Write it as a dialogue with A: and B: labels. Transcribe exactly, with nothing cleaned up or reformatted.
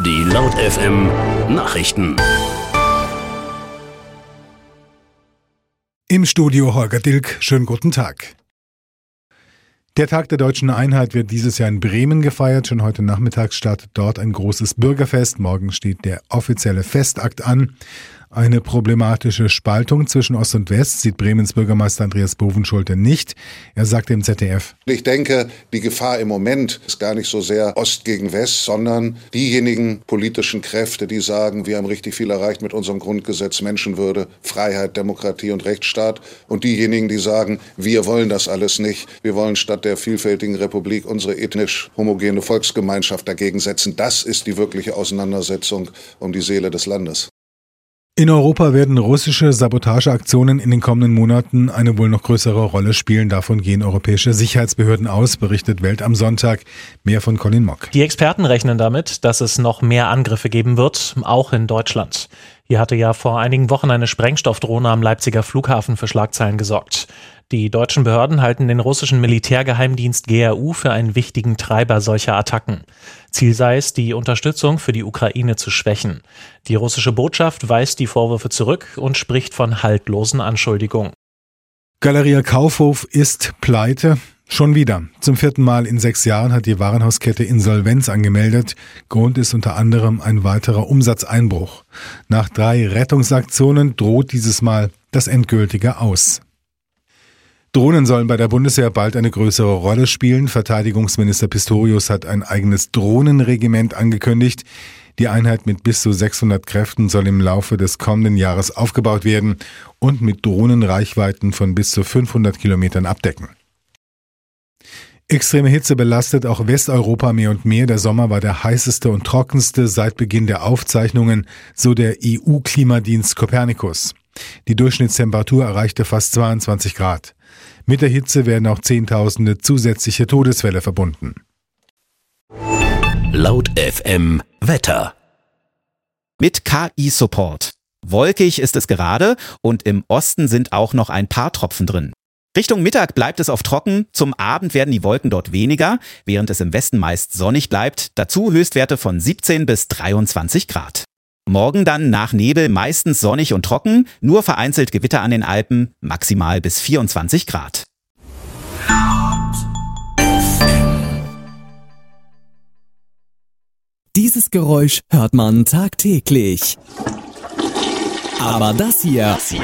A: Die Laut F M Nachrichten.
B: Im Studio Holger Dilk, schönen guten Tag. Der Tag der Deutschen Einheit wird dieses Jahr in Bremen gefeiert. Schon heute Nachmittag startet dort ein großes Bürgerfest. Morgen steht der offizielle Festakt an. Eine problematische Spaltung zwischen Ost und West sieht Bremens Bürgermeister Andreas Bovenschulte nicht. Er sagte im Z D F:
C: Ich denke, die Gefahr im Moment ist gar nicht so sehr Ost gegen West, sondern diejenigen politischen Kräfte, die sagen, wir haben richtig viel erreicht mit unserem Grundgesetz, Menschenwürde, Freiheit, Demokratie und Rechtsstaat. Und diejenigen, die sagen, wir wollen das alles nicht. Wir wollen statt der vielfältigen Republik unsere ethnisch homogene Volksgemeinschaft dagegen setzen. Das ist die wirkliche Auseinandersetzung um die Seele des Landes.
B: In Europa werden russische Sabotageaktionen in den kommenden Monaten eine wohl noch größere Rolle spielen. Davon gehen europäische Sicherheitsbehörden aus, berichtet Welt am Sonntag. Mehr von Colin Mock.
D: Die Experten rechnen damit, dass es noch mehr Angriffe geben wird, auch in Deutschland. Hier hatte ja vor einigen Wochen eine Sprengstoffdrohne am Leipziger Flughafen für Schlagzeilen gesorgt. Die deutschen Behörden halten den russischen Militärgeheimdienst G R U für einen wichtigen Treiber solcher Attacken. Ziel sei es, die Unterstützung für die Ukraine zu schwächen. Die russische Botschaft weist die Vorwürfe zurück und spricht von haltlosen Anschuldigungen.
B: Galeria Kaufhof ist pleite. Schon wieder. Zum vierten Mal in sechs Jahren hat die Warenhauskette Insolvenz angemeldet. Grund ist unter anderem ein weiterer Umsatzeinbruch. Nach drei Rettungsaktionen droht dieses Mal das endgültige Aus. Drohnen sollen bei der Bundeswehr bald eine größere Rolle spielen. Verteidigungsminister Pistorius hat ein eigenes Drohnenregiment angekündigt. Die Einheit mit bis zu sechshundert Kräften soll im Laufe des kommenden Jahres aufgebaut werden und mit Drohnen Reichweiten von bis zu fünfhundert Kilometern abdecken. Extreme Hitze belastet auch Westeuropa mehr und mehr. Der Sommer war der heißeste und trockenste seit Beginn der Aufzeichnungen, so der E U-Klimadienst Copernicus. Die Durchschnittstemperatur erreichte fast zweiundzwanzig Grad. Mit der Hitze werden auch Zehntausende zusätzliche Todesfälle verbunden.
A: Laut F M Wetter.
E: Mit K I-Support. Wolkig ist es gerade und im Osten sind auch noch ein paar Tropfen drin. Richtung Mittag bleibt es oft trocken, zum Abend werden die Wolken dort weniger, während es im Westen meist sonnig bleibt, dazu Höchstwerte von siebzehn bis dreiundzwanzig Grad. Morgen dann nach Nebel meistens sonnig und trocken, nur vereinzelt Gewitter an den Alpen, maximal bis vierundzwanzig Grad.
F: Dieses Geräusch hört man tagtäglich. Aber das hier